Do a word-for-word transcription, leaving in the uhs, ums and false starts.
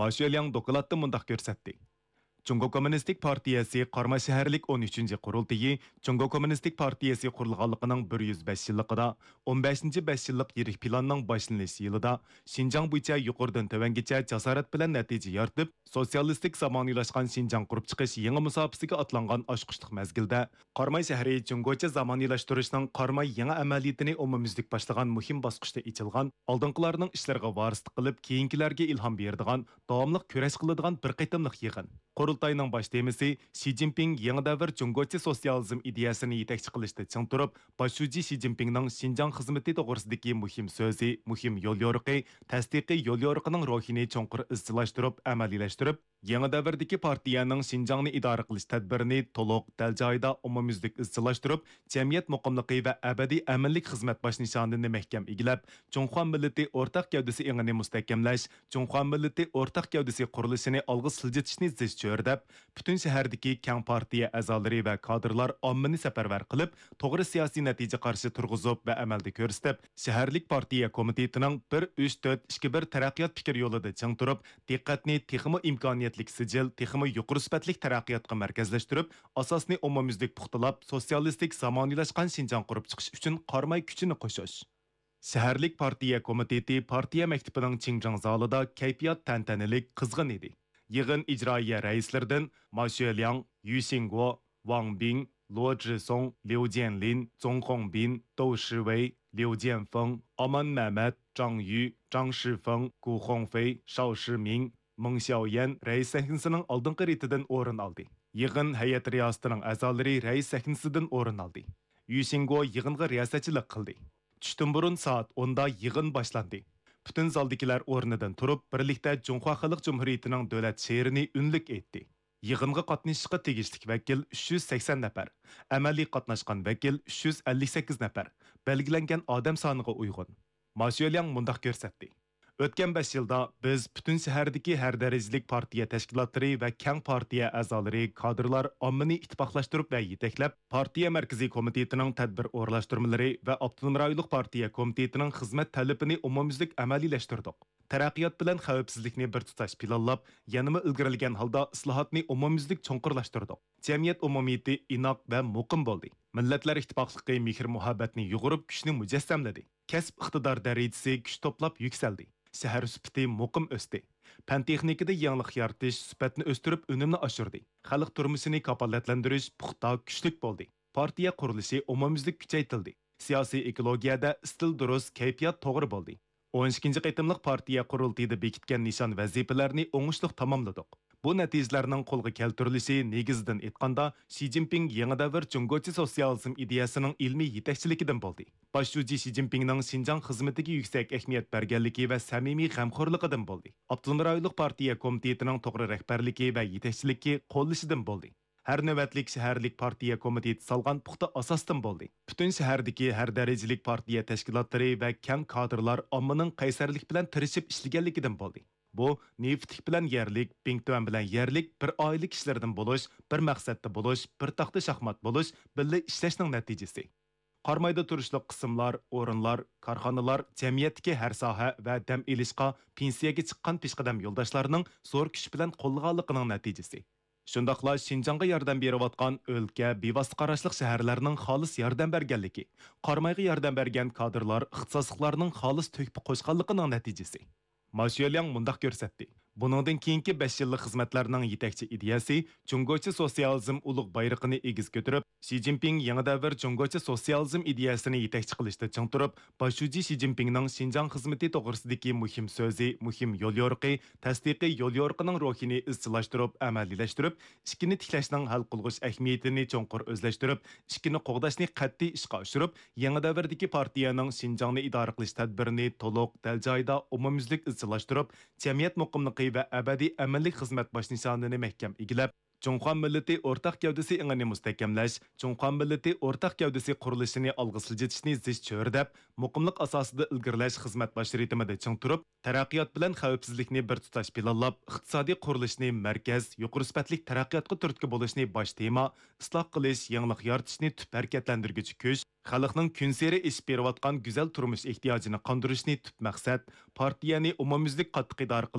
Maşelyang dokladda mundaq ko'rsatdi. Cungo Kommunistik Partiyasi Qarma shaharlik o'n uchinchi qurultiyi Cungo Kommunistik Partiyasi qurilganligining bir yuz besh yilligida o'n beshinchi besh yillik yirik planning boshlanishi yilida Xinjiang bo'yicha yuqoridan tovangacha jasorat bilan natija yoritib, sotsialistik zamonaviylashgan Xinjiang qurib chiqish yangi musofasiga atlangan ochqishliq mezgilda Qarmay shahri Cungocha zamonaviylashtirishning Qarmay yangi amaliyotini umumyuzlik boshlagan muhim bosqichda ichilgan, oldingilarning ishlariga varislik qilib, keyingilarga ilhom beradigan, davomli kurash qiladigan bir qitimliq yig'in. Qurultayning bosh temasi Xi Jinping yangi davr Cungocha sotsializm ideyasini yetakchi qilishda ching turib, boshlovchi Xi Jinpingning Xinjiang xizmati to'g'risidagi muhim so'zi, muhim yo'l yo'riqi, tasdiqiy yo'l yo'riqining ruhini cho'nqur izchillashtirib, amaliylashtirib, yangi davrdagi partiyaning Xinjiangni idora qilish tadbirini to'liq dal joyida umumyuzlik izchillashtirib, jamiyat muqimligi va abadiy aminlik xizmat bosh nishonini mahkam egilab, Junxuan millati o'rtaq gavdasi engini mustahkamlash, Junxuan millati o'rtaq gavdasi qurilishini olg'a siljitishni zish cho'rdab, butun shahardagi keng partiya a'zolari va kadrlar ommani safarbar qilib, to'g'ri siyosiy natija qarshi turg'izib va amalda ko'rsatib, shaharlik partiya komitetining bir uch to'rt ikki bir taraqqiyot fikr yo'lida ching turib, diqqatni texmo imkoniyatlik sijil, texmo yuqori sifatli taraqqiyotga markazlashtirib, asosni umumyuzlik puxtalab, sotsialistik zamonaviylashgan Xinjiang qurib chiqish uchun qarmay kuchini qo'shish. Shaharlik partiya komiteti partiya maktabining Qingzhang zalida kayfiyat tantanalik qizg'in edi. Yig'in ijroiya raislaridan Ma Xueliang, Yu Xingguo, Wang Bing, Luo Zhisong, Liu Jianlin, Zhong Hongbin, Dou Shiwei, Liu Jianfeng, Aman Mehmet, Zhang Yu, Zhang Shifeng, Gu Hongfei, Shao Shiming, Meng Xiaoyan rais sahnasining oldingi retidan o'rin oldi. Yig'in hay'at riyosatining a'zolari rais sahnasidan o'rin oldi. Yu Xingguo yig'inga riyosatchilik qildi. Tushdan burun soat o'nda yig'in boshlandi. Bütün zaldakilar o'rnidan turib, birlikda Junxua Xalq Cumhuriyetining davlat she'rini unlik etdi. Yig'inga qatnashishga tegishli vakil uch yuz sakson nafar, amaliy qatnashgan vakil uch yuz ellik sakkiz nafar, belgilangan odam soniga uyg'un. Ma Xueliang mundaq ko'rsatdi. O'tgan besh yilda biz butun shahardagi har darajalik partiya tashkilotlari va keng partiya a'zolari, kadrlar ommani ittifoqlashtirib va yetaklab, partiya markaziy komitetining tadbir o'rlashtirmalari va avtonom rayonlik partiya komitetining xizmat talabini umumyuzlik amaliylashtirdik. Taraqqiyot bilan xavfsizlikni bir tutash planlab, yanama ilgarilgan holda islohotni umumyuzlik cho'nqurlashtirdik. Jamiyat umumiyati inoq va muqim bo'ldi. Millatlar ittifoqligi mehr-muhabbatni yug'urib, kuchni mujassamladi. Kasb iqtidor darajasi kuch to'plab yuksaldi. Shahar sifati muqim o'sdi. Fan texnikada yangilik yaratish sifatini o'stirib, unumni oshirdi. Xalq turmushini kafolatlantirish puxta kuchlik bo'ldi. Partiya qurilishi umumyuzlik kuchaytirildi. Siyosiy ekologiyada istil durust kayfiyat to'g'ri bo'ldi. o'n ikkinchi qitimliq partiya qurultayida bekitgan nishon vazifalarni o'ngishli tamomladik. Bu natijalarning qo'lga keltirilishi negizidan aytganda Xi Jinping yangi davr Jungocha sotsializm ideyasining ilmiy yetakchiligidan bo'ldi. Boshlovchi Xi Jinpingning Xinjiang xizmatiga yuksak ahamiyat berganligi va samimiy g'amxo'rligidan bo'ldi. Avtonom rayonlik partiya komitetining to'g'ri rahbarligi va yetakchiligi qo'llashidan bo'ldi. Har navbatlik shaharlik partiya komiteti salgan puxta asosdan bo'ldi. Butun shahardagi har darajalik partiya tashkilotlari va keng kadrlar ommaning qaysarlik bilan tirishib ishlaganligidan bo'ldi. Bu neftlik bilan yerlik, Pingtuan bilan yerlik bir oila kishilardan bo'lish, bir maqsadda bo'lish, bir taxta shaxmat bo'lish, birga ishlashning natijasi. Qarmayda turishliq qismlar, o'rinlar, korxonalar, jamiyatdagi har soha va dam ilishqa, pensiyaga chiqqan peshqadam yo'ldoshlarning zo'r kuch bilan qo'llag'anligining natijasi. Shundaqla Xinjiangga yordam berayotgan o'lka, bevosita qarashliq shaharlarning xolis yordam berganligi, Qarmayga yordam bergan kadrlar, ixtisosliklarning xolis to'kpi qo'shganligining natijasi. Ma Xueliang mundaq ko'rsatdi. Buningdan keyingi besh yillik xizmatlarning yetakchi ideyasi Jungocha sotsializm ulug' bayrog'ini egiz ko'tarib, Xi Jinping yangi davr Jungocha sotsializm ideyasini yetakchi qilishda ching turib, boshlovchi Xi Jinpingning Xinjiang xizmati to'g'risidagi muhim so'zi, muhim yo'l yo'riqi, tasdiqiy yo'l yo'riqining ruhini izchillashtirib, amaliylashtirib, ishkini tiklashning hal qilg'ish ahamiyatini cho'nqur o'zlashtirib, ishkini qo'g'dashni qat'iy ishga oshirib, yangi davrdagi partiyaning Xinjiangni idora qilish tadbirini to'liq dal joyida umumyuzlik izchillashtirib, jamiyat muqimligi va abadiy aminlik xizmat bosh nishonini mahkam egilab, Junxuan millati o'rtaq gavdasi engini mustahkamlash, Junxuan millati o'rtaq gavdasi qurilishini olg'a siljitishni zish cho'rdab, muqimlik asosida ilgirlash xizmat bosh ritimida ching turib, taraqqiyot bilan xavfsizlikni bir tutash planlab, iqtisodiy qurilishni markaz, yuqori sifatli taraqqiyotga turtki bo'lishni bosh tema, isloh qilish, yangilik yaratishni tub harakatlantirguvchi kuch, xalqning kun sari ishib berayotgan go'zal turmush ehtiyojini qondirishni tub maqsad, partiyani umumyuzlik qattiq idora